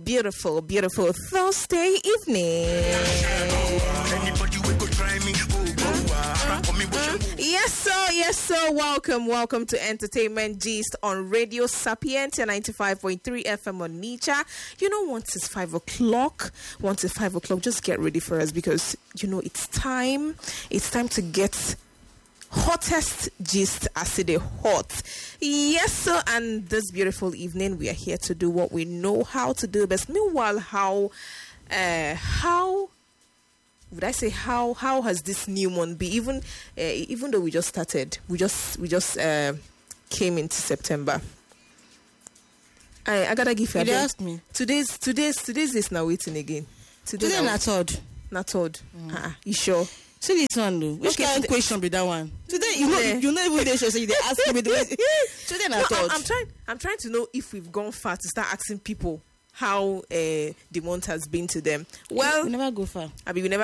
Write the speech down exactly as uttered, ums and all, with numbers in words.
beautiful, beautiful Thursday evening. Yes, sir. Yes, sir. Welcome, welcome to Entertainment Gist on Radio Sapientia ninety-five point three F M on Nicha. You know, once it's five o'clock, once it's five o'clock, just get ready for us because you know it's time. It's time to get hottest gist as it is hot. Yes, sir. And this beautiful evening, we are here to do what we know how to do best. Meanwhile, how, uh, how. Would I say how how has this new month been? Even uh, even though we just started, we just we just uh, came into September. I I gotta give you. You asked me. Today's today's today's is now waiting again. Today, Today not third. Not third. Mm. Uh-uh. You sure? See this one though. Which Okay, kind of today- question be that one? Today you know you know even they should say they ask me the way. Today No, not I'm, third. I'm trying. I'm trying to know if we've gone far to start asking people how uh, the month has been to them. Well, we never go far. I mean, we never.